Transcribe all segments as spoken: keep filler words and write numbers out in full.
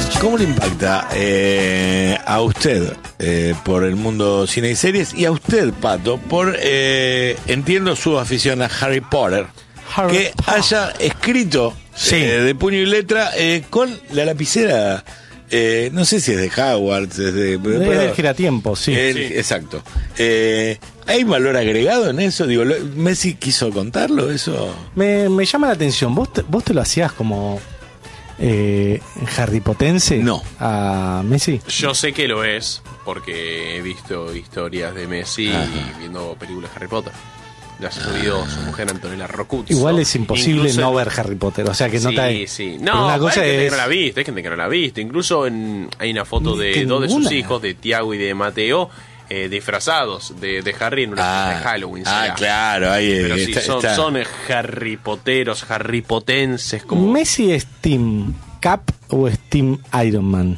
¿Cómo le impacta eh, a usted eh, por el mundo cine y series y a usted, Pato, por, eh, entiendo su afición a Harry Potter, Harry que Potter. haya escrito Sí. eh, de puño y letra eh, con la lapicera, eh, no sé si es de Hogwarts, es de... Es del giratiempo, sí. El- Sí. Exacto. Eh, ¿Hay valor agregado en eso? Digo, lo- ¿Messi quiso contarlo eso? Me, me llama la atención. ¿Vos te, vos te lo hacías como eh, Harry Potense? No. A Messi. Yo sé que lo es, porque he visto historias de Messi Ajá. y viendo películas de Harry Potter. Le ha subido su mujer Antonella Rocuzzo. Igual es imposible Incluso no en- ver Harry Potter. O sea que no sí, te. sí. Pero No, una cosa hay gente que es. no la ha visto, hay gente que no la ha visto. Incluso en, hay una foto Ni de que dos de sus ninguna. hijos, de Tiago y de Mateo, eh, disfrazados de, de Harry en una fiesta de Halloween. ah, será. claro, ahí eh, Pero sí, está- son, está- son Harry Potteros, Harry Potenses, como... ¿Messi es Team Cap o es Team Iron Man?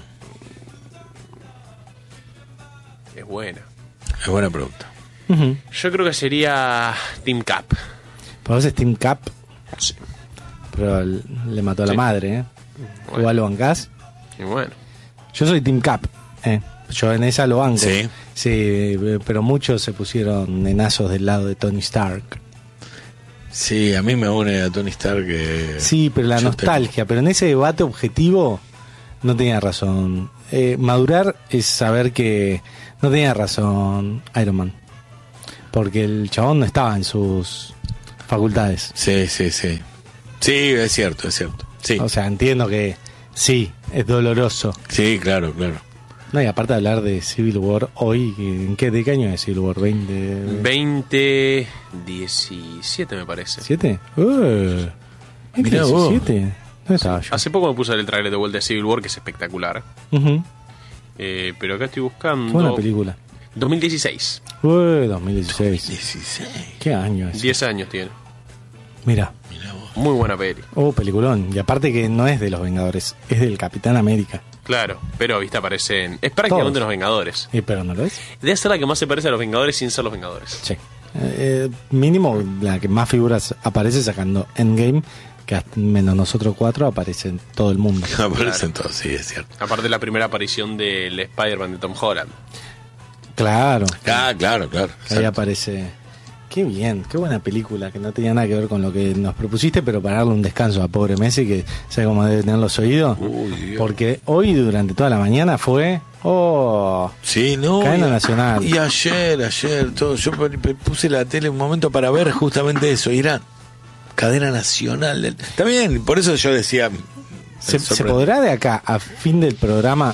Es buena. Es buena pregunta. Ujú. Yo creo que sería Team Cap. Para vos es Team Cap, Sí. pero l- le mató a la Sí. madre, ¿eh? Bueno. Igual lo bancás. Y bueno. Yo soy Team Cap, ¿eh? Yo en esa lo banco. Sí. Sí, eh, pero muchos se pusieron nenazos del lado de Tony Stark. Sí, a mí me une a Tony Stark que... Sí, pero la yo nostalgia, pero en ese debate objetivo no tenía razón. Eh, madurar es saber que no tenía razón Iron Man. Porque el chabón no estaba en sus facultades. Sí, sí, sí. Sí, es cierto, es cierto. Sí, O sea, entiendo que sí, es doloroso. sí, claro, claro. No, y aparte de hablar de Civil War hoy, ¿en qué, de qué año es Civil War? ¿veinte? veinte diecisiete me parece. ¿siete? Uh, Mirá vos. diecisiete. ¿Dónde estaba yo? Hace poco me puse a ver el trailer de vuelta de Civil War, que es espectacular. Ujú. Eh, pero acá estoy Qué buscando... buena película. dos mil dieciséis. Uy, dos mil dieciséis. dieciséis. ¿Qué año es? diez años tiene. Mira. Mirá vos. Muy buena peli. Oh, peliculón. Y aparte que no es de los Vengadores, es del Capitán América. Claro, pero viste aparecen... Es prácticamente Todos. los Vengadores. Eh, pero no lo es. Debe ser la que más se parece a los Vengadores sin ser los Vengadores. Sí. Eh, mínimo la que más figuras aparece sacando Endgame, que hasta menos nosotros cuatro aparecen todo el mundo. Aparecen todos, sí, es cierto. Aparte de la primera aparición del Spider-Man de Tom Holland. Claro. Ah, claro, claro. Que ahí exacto. aparece. Qué bien, qué buena película, que no tenía nada que ver con lo que nos propusiste, pero para darle un descanso a pobre Messi, que sabe cómo debe tener los oídos. Uy, Dios. Porque hoy durante toda la mañana fue... Oh, Sí, no. Cadena y- nacional. Y ayer, ayer, todo. Yo pe- pe- puse la tele un momento para ver justamente eso. Irán. Cadena nacional. del- Está bien, por eso yo decía. ¿se, me se sorprende. podrá de acá a fin del programa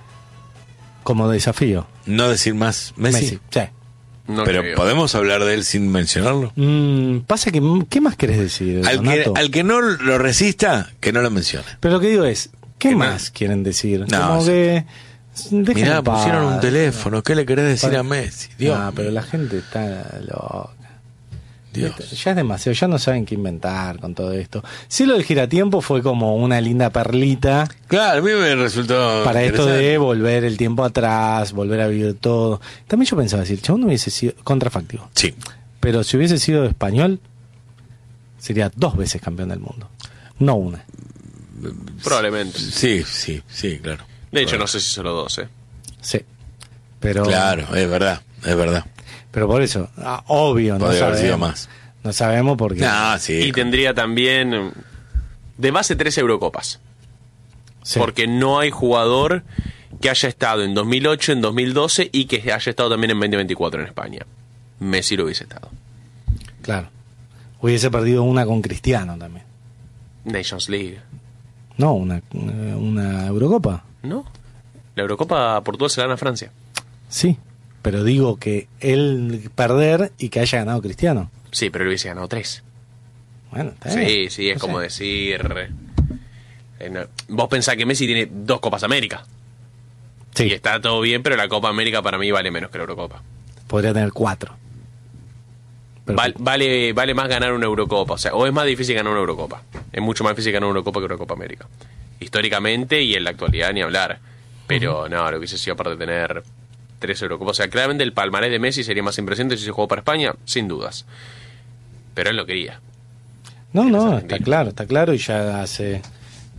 como desafío? No decir más Messi. Messi, sí. No Pero creo. podemos hablar de él sin mencionarlo. Mm, pasa que, ¿qué más querés decir, Al que, Donato? al que no lo resista, que no lo mencione. Pero lo que digo es, ¿qué Que más no- quieren decir? No, Como sí. que... dejen Mirá, en paz. pusieron un teléfono. ¿Qué le querés decir Pa- a Messi? Dios. Ah, pero la gente está loca. Dios. Ya es demasiado, ya no saben qué inventar con todo esto. Sí, lo del giratiempo fue como una linda perlita Claro, a mí me resultó. para esto interesante. de volver el tiempo atrás, volver a vivir todo. También yo pensaba, si el chabón no hubiese sido contrafactivo, Sí. pero si hubiese sido español, sería dos veces campeón del mundo, no una. Probablemente. Sí, sí, sí, claro. De hecho, no sé si solo dos, ¿eh? Sí, pero, Claro, es verdad, es verdad. pero por eso, ah, obvio, no Podría haber sido sabemos. más. No sabemos porque... Ah, sí. Y tendría también de base tres Eurocopas. Sí. Porque no hay jugador que haya estado en dos mil ocho, en dos mil doce y que haya estado también en veinte veinticuatro en España. Messi lo hubiese estado. Claro. Hubiese perdido una con Cristiano también. Nations League. No, una, una Eurocopa. ¿No? La Eurocopa Portugal se la gana a Francia. Sí. Pero digo que él perder y que haya ganado Cristiano. Sí, pero él hubiese ganado tres. Bueno, está Sí, bien. sí, es No como sé. decir... eh, no, vos pensás que Messi tiene dos Copas América. Sí, Y está todo bien, pero la Copa América para mí vale menos que la Eurocopa. podría tener cuatro. Pero- Val- vale, vale más ganar una Eurocopa. O sea, o es más difícil ganar una Eurocopa. Es mucho más difícil ganar una Eurocopa que una Copa América. Históricamente y en la actualidad ni hablar. Pero no, lo que hubiese sido aparte de tener tres Eurocopas. O sea, claramente el palmarés de Messi sería más impresionante si se jugó para España, sin dudas. Pero él lo quería. No, no, Argentina. está claro, está claro y ya hace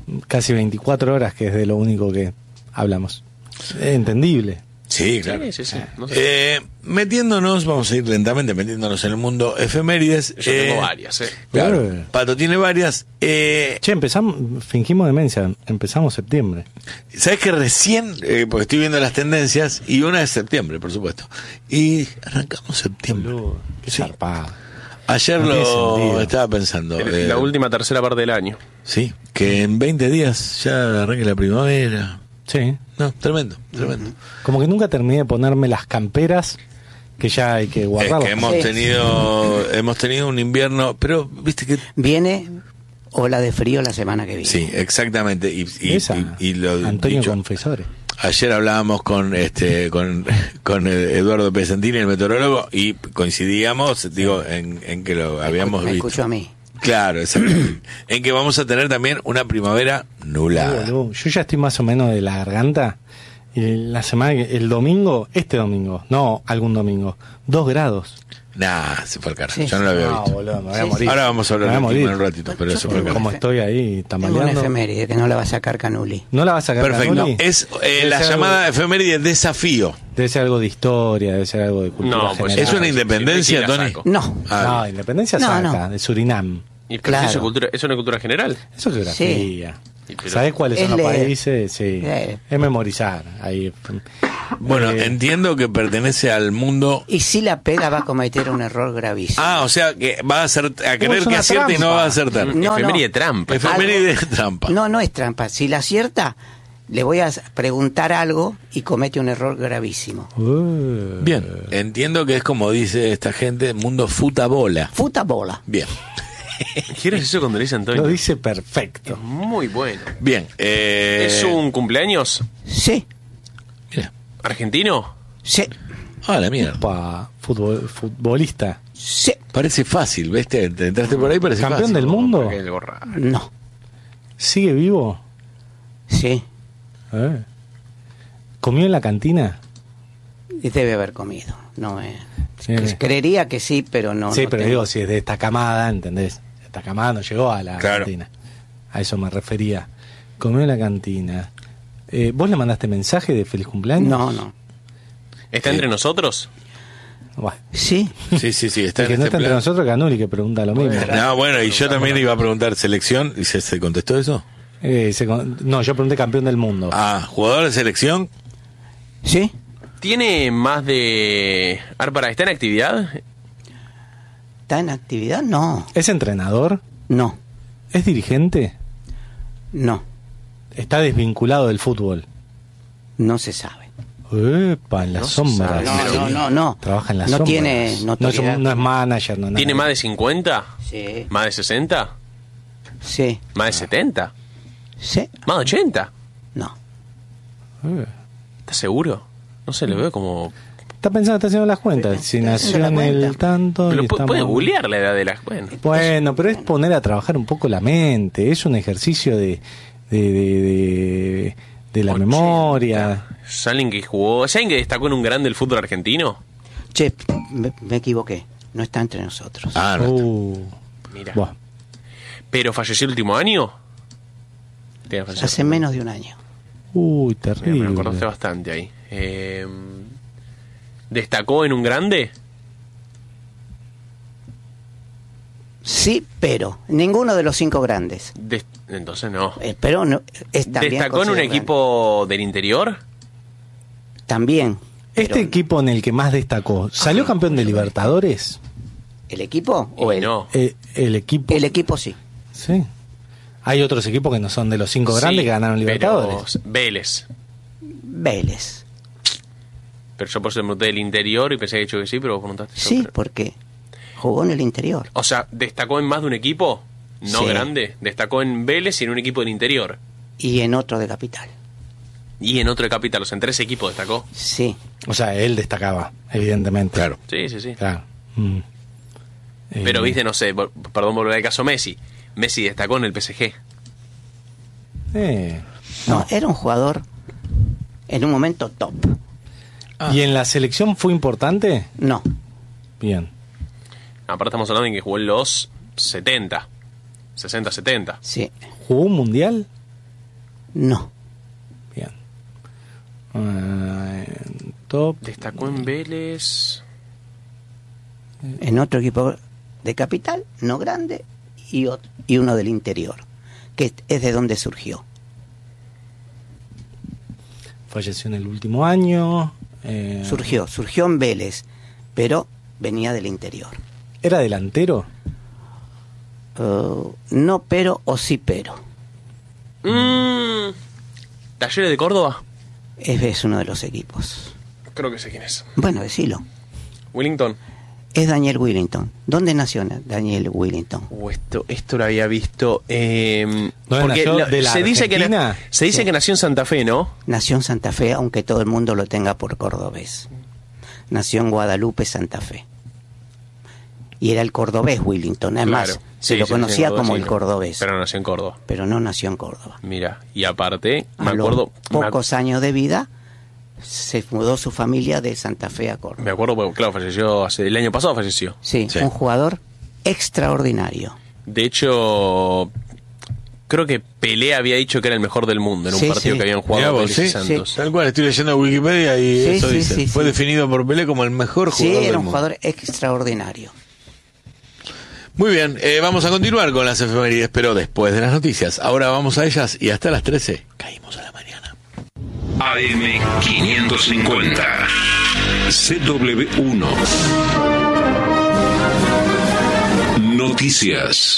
casi veinticuatro horas, que es de lo único que hablamos. Es entendible. Sí, claro. Sí, sí, sí. No sé. Eh, metiéndonos, vamos a ir lentamente metiéndonos en el mundo efemérides. Yo eh, tengo varias, ¿eh? Claro, Eh. Pato tiene varias. Eh, Che, empezamos, fingimos demencia, empezamos septiembre. ¿Sabes que recién, eh, porque estoy viendo las tendencias, y una es septiembre, por supuesto, y arrancamos septiembre. Boludo, qué Sí. zarpado. Ayer No tiene lo sentido. estaba pensando. eh, La última tercera parte del año. Sí, que en veinte días ya arranque la primavera. Sí. No, tremendo, tremendo. Como que nunca terminé de ponerme las camperas que ya hay que Es guardarlas. que hemos Sí. tenido, hemos tenido un invierno, pero viste que Viene ola de frío la semana que viene. sí, exactamente. Y, y, Esa, y- y lo Antonio dicho, Confesores. ayer hablábamos con este con, con Eduardo Pesantini, el meteorólogo, y coincidíamos, digo, en, en que lo habíamos Me visto. escucho a mí. Claro, exactamente. En que vamos a tener también una primavera nublada. Boludo, yo ya estoy más o menos de la garganta. Y la semana que, el domingo, este domingo, no algún domingo, dos grados. Nah, se fue al carajo. Sí, Yo no lo había No, visto. boludo, me voy a Sí, morir. Ahora vamos a hablar Me de voy a clima en morir. un ratito, pero Yo se fue al tengo carajo. Como estoy ahí Tengo una tambaleando. efeméride que no la va a sacar Canuli. ¿No la vas a sacar Perfecto. Canuli? Es eh, Debe la ser llamada algo- efeméride desafío. Debe ser algo de historia, debe ser algo de cultura No, pues general. ¿Es una independencia, sí, la Tony? saco. No. Ah, No, independencia No, saca, no. de Surinam. Y pero Claro. eso, es cultura, ¿es una cultura general? Eso es geografía. Y pero- ¿Sabés cuáles son Es los leer. países? Sí. Leer. Es memorizar. Ahí. bueno, Eh, entiendo que pertenece al mundo. Y si la pega va a cometer un error gravísimo. Ah, o sea, que va a, hacer, a creer es que una acierta y no trampa. va a acertar. Mm, No, efeméride no. trampa. Efeméride Algo- trampa. No, no es trampa. Si la acierta, le voy a preguntar algo y comete un error gravísimo. uh, Bien, entiendo que es como dice esta gente, mundo futabola. Futa bola. Bien, ¿Quieres eso cuando le dice Antonio? Lo dice perfecto. Muy bueno. bien. Eh, ¿Es un cumpleaños Sí, Mira. argentino? sí, Ah, la mierda. Pa, futbol, futbolista. sí. Parece fácil, ¿ves? Te te entraste por ahí, parece Campeón fácil. del mundo. Porque es algo raro. No. ¿Sigue vivo? Sí. Eh. ¿Comió en la cantina? Y debe haber comido. No me... Bien, bien. Creería que sí, pero no. sí, no pero tengo- digo, si es de esta camada, ¿entendés? Esta camada no llegó a la Claro. cantina. A eso me refería. Comió en la cantina. Eh, ¿Vos le mandaste mensaje de feliz cumpleaños? No, no. ¿Está entre nosotros? Bueno, Sí. Sí, sí, sí. Está el que en no este está entre plan. nosotros, Canuli, que pregunta lo mismo. No, bueno, y yo también iba a preguntar selección. ¿Y se, se contestó eso? Eh, se con- no, yo pregunté campeón del mundo. Ah, jugador de selección. Sí. ¿Tiene más de... Arpara, ¿está en actividad? ¿Está en actividad? No. ¿Es entrenador? No. ¿Es dirigente? No. ¿Está desvinculado del fútbol? No se sabe. Epa, en las No se sombras. sabe, No, pero- no, no, no. Trabaja en las No sombras. tiene no, es, notoriedad. un- no es manager, no es ¿Tiene nada. más de cincuenta? Sí. ¿Más de sesenta? Sí. ¿Más de setenta? Sí. ¿Más de ochenta? No. Eh. ¿Estás seguro? No sé, lo veo como... Está pensando, está haciendo las cuentas. Si Está nació haciendo en la el cuenta. tanto. Pero y pu- estamos- puede googlear la edad de las... Bueno, Bueno, pero es poner a trabajar un poco la mente. Es un ejercicio de, de, de, de, de la ochenta. memoria. ¿Es alguien que jugó... ¿Es alguien que destacó en un grande del fútbol argentino? Che, me, me equivoqué. No está entre nosotros. Ah, no. Uh, Mira. buah. ¿Pero falleció el último año? Tiene que fallecer. Hace menos de un año. Uy, Mira, me terrible. lo acordaste bastante ahí. Eh, ¿Destacó en un grande? Sí, pero ninguno de los cinco grandes. Des- Entonces no. Eh, pero no, es también ¿Destacó en un considerado equipo del interior? grande. También. Este pero equipo en el que más destacó, ¿salió Ah, campeón de Libertadores? ¿El equipo o Y él? no. Eh, el equipo. El equipo sí. Sí. Hay otros equipos que no son de los cinco grandes Sí, que ganaron pero Libertadores. Vélez. Vélez. Pero yo por eso me pregunté del interior y pensé que he dicho que sí, pero vos preguntaste. eso, Sí, pero- porque jugó en el interior. O sea, ¿destacó en más de un equipo? No Sí. grande. Destacó en Vélez y en un equipo del interior. Y en otro de capital. Y en otro de Capital. O sea, en tres equipos destacó. Sí. O sea, él destacaba, evidentemente. Claro. Sí, sí, sí. Claro. Mm. Eh, Pero viste, no sé, vol- perdón, volver al caso Messi. Messi destacó en el P S G. eh. No, era un jugador en un momento top. Ah. ¿Y en la selección fue importante? No. Bien. Aparte estamos hablando de que jugó en los setenta. sesenta, setenta. Sí. ¿Jugó un mundial? No. Bien. Uh, top. Destacó en Vélez. En otro equipo de capital, no grande, y, otro, y uno del interior, que es de donde surgió. Falleció en el último año. Eh, Surgió, surgió en Vélez, pero venía del interior. ¿Era delantero? Uh, no pero o sí pero. Mm, ¿Talleres de Córdoba? Es, es uno de los equipos. Creo que sé quién es. Bueno, decilo. Wellington. Es Daniel Wellington. ¿Dónde nació Daniel Wellington? Uh, esto, esto lo había visto. Eh, ¿Dónde porque nació? lo- ¿De la se dice que na- Argentina? se dice Sí. que nació en Santa Fe, ¿no? Nació en Santa Fe, aunque todo el mundo lo tenga por cordobés. Nació en Guadalupe, Santa Fe. Y era el cordobés Wellington. Además, Claro. se Sí, lo sí, conocía sí, en como Córdoba, el sí. cordobés. Pero nació en Córdoba. Pero no nació en Córdoba. Mira, y aparte, me A los acuerdo. me ac- pocos años de vida, se mudó su familia de Santa Fe a Córdoba. Me acuerdo, porque, claro, falleció hace, el año pasado falleció. Sí, Sí. un jugador extraordinario. De hecho, creo que Pelé había dicho que era el mejor del mundo en un Sí, partido sí. que habían jugado Mirá vos, Vélez y ¿sí? Santos. Tal cual, estoy leyendo Wikipedia y Sí, eso sí, dice. sí, Fue sí. definido por Pelé como el mejor Sí, jugador era del un mundo. jugador extraordinario. Muy bien, eh, vamos a continuar con las efemérides, pero después de las noticias. Ahora vamos a ellas y hasta las trece caímos a la mañana. A M quinientos cincuenta C W uno Noticias.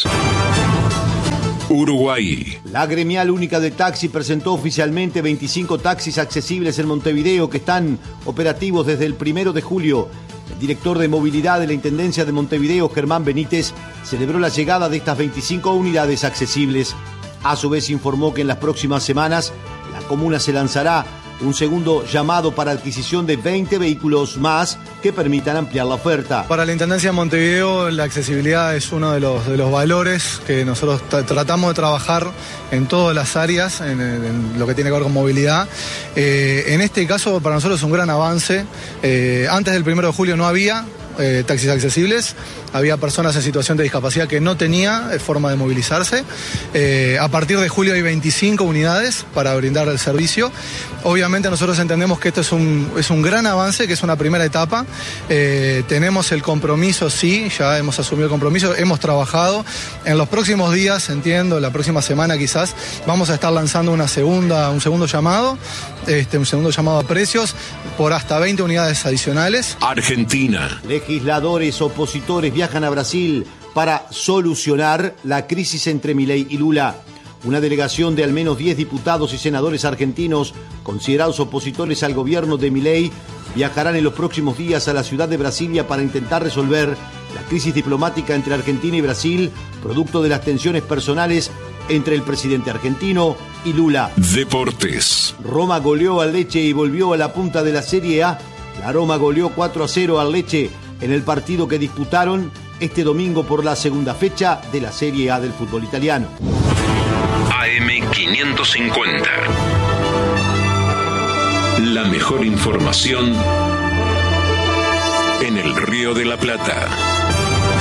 Uruguay. La Gremial Única de Taxi presentó oficialmente veinticinco taxis accesibles en Montevideo que están operativos desde el primero de julio. El director de movilidad de la Intendencia de Montevideo, Germán Benítez, celebró la llegada de estas veinticinco unidades accesibles. A su vez informó que en las próximas semanas la comuna se lanzará un segundo llamado para adquisición de veinte vehículos más que permitan ampliar la oferta. Para la Intendencia de Montevideo la accesibilidad es uno de los, de los valores que nosotros tra- tratamos de trabajar en todas las áreas, en, en lo que tiene que ver con movilidad. Eh, en este caso para nosotros es un gran avance. Eh, antes del primero de julio no había eh, taxis accesibles, había personas en situación de discapacidad que no tenía eh, forma de movilizarse. Eh, a partir de julio hay veinticinco unidades para brindar el servicio. Obviamente nosotros entendemos que esto es un, es un gran avance, que es una primera etapa. Eh, tenemos el compromiso, sí, ya hemos asumido el compromiso, hemos trabajado. En los próximos días, entiendo, la próxima semana quizás, vamos a estar lanzando una segunda, un segundo llamado, este, un segundo llamado a precios por hasta veinte unidades adicionales. Argentina. Legisladores opositores viajan a Brasil para solucionar la crisis entre Milei y Lula. Una delegación de al menos diez diputados y senadores argentinos considerados opositores al gobierno de Milei viajarán en los próximos días a la ciudad de Brasilia para intentar resolver la crisis diplomática entre Argentina y Brasil, producto de las tensiones personales entre el presidente argentino y Lula. Deportes. Roma goleó al Lecce y volvió a la punta de la Serie A. La Roma goleó cuatro a cero al Lecce en el partido que disputaron este domingo por la segunda fecha de la Serie A del fútbol italiano. A M quinientos cincuenta. La mejor información en el Río de la Plata.